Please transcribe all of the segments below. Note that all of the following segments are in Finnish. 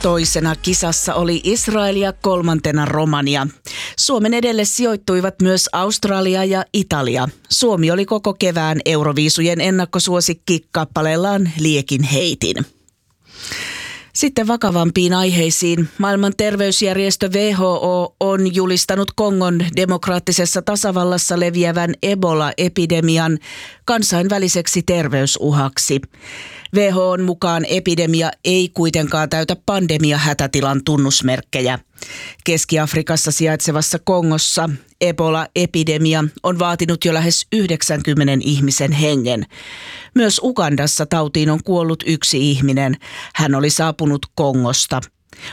Toisena kisassa oli Israel ja kolmantena Romania. Suomen edelle sijoittuivat myös Australia ja Italia. Suomi oli koko kevään Euroviisujen ennakkosuosikki kappaleellaan Liekin heitin. Sitten vakavampiin aiheisiin. Maailman terveysjärjestö WHO on julistanut Kongon demokraattisessa tasavallassa leviävän Ebola-epidemian kansainväliseksi terveysuhaksi. WHO:n mukaan epidemia ei kuitenkaan täytä pandemiahätätilan tunnusmerkkejä. Keski-Afrikassa sijaitsevassa Kongossa Ebola-epidemia on vaatinut jo lähes 90 ihmisen hengen. Myös Ugandassa tautiin on kuollut yksi ihminen. Hän oli saapunut Kongosta.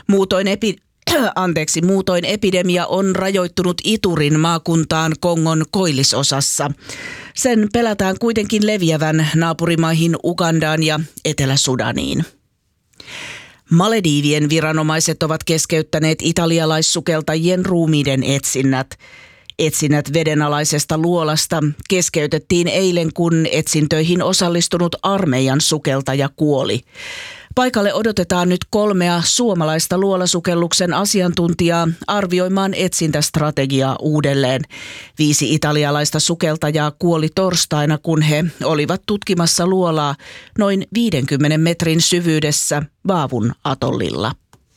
Muutoin epidemia on rajoittunut Iturin maakuntaan Kongon koillisosassa. Sen pelätään kuitenkin leviävän naapurimaihin Ugandaan ja Etelä-Sudaniin. Malediivien viranomaiset ovat keskeyttäneet italialaissukeltajien ruumiiden etsinnät. Etsinnät vedenalaisesta luolasta keskeytettiin eilen, kun etsintöihin osallistunut armeijan sukeltaja kuoli. Paikalle odotetaan nyt 3 suomalaista luolasukelluksen asiantuntijaa arvioimaan etsintästrategiaa uudelleen. 5 italialaista sukeltajaa kuoli torstaina, kun he olivat tutkimassa luolaa noin 50 metrin syvyydessä Vaavun atollilla.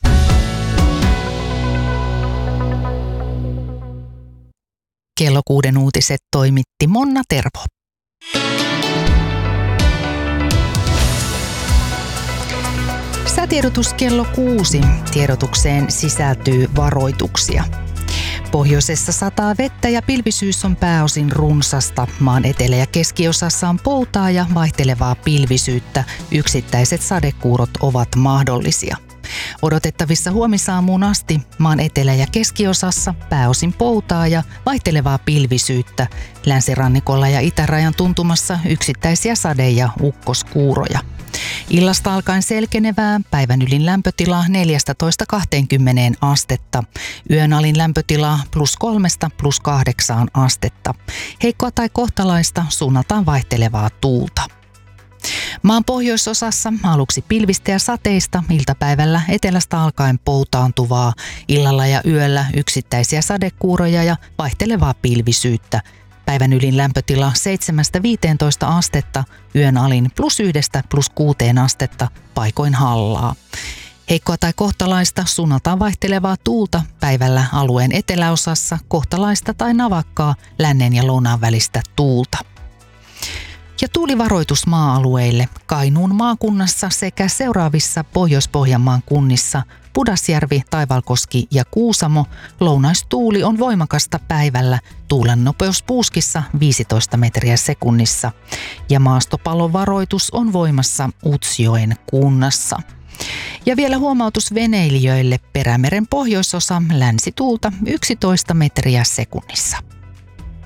Kello 6 uutiset toimitti Monna Tervo. Säätiedotus kello 6. Tiedotukseen sisältyy varoituksia. Pohjoisessa sataa vettä ja pilvisyys on pääosin runsasta. Maan etelä- ja keskiosassa on poutaa ja vaihtelevaa pilvisyyttä. Yksittäiset sadekuurot ovat mahdollisia. Odotettavissa huomisaamuun asti maan etelä- ja keskiosassa pääosin poutaa ja vaihtelevaa pilvisyyttä. Länsirannikolla ja itärajan tuntumassa yksittäisiä sade- ja ukkoskuuroja. Illasta alkaen selkenevää, päivän ylin lämpötila 14–20 astetta. Yön alin lämpötila +3 + 8 astetta. Heikkoa tai kohtalaista, suunnaltaan vaihtelevaa tuulta. Maan pohjoisosassa aluksi pilvistä ja sateista, iltapäivällä etelästä alkaen poutaantuvaa, illalla ja yöllä yksittäisiä sadekuuroja ja vaihtelevaa pilvisyyttä. Päivän ylin lämpötila 7–15 astetta, yön alin +1 + 6 astetta, paikoin hallaa. Heikkoa tai kohtalaista, suunnaltaan vaihtelevaa tuulta, päivällä alueen eteläosassa kohtalaista tai navakkaa, lännen ja lounaan välistä tuulta. Ja tuulivaroitus maa-alueille Kainuun maakunnassa sekä seuraavissa Pohjois-Pohjanmaan kunnissa Pudasjärvi, Taivalkoski ja Kuusamo. Lounaistuuli on voimakasta päivällä, tuulen nopeus puuskissa 15 metriä sekunnissa. Ja maastopalovaroitus on voimassa Utsjoen kunnassa. Ja vielä huomautus veneilijöille Perämeren pohjoisosa länsituulta 11 metriä sekunnissa.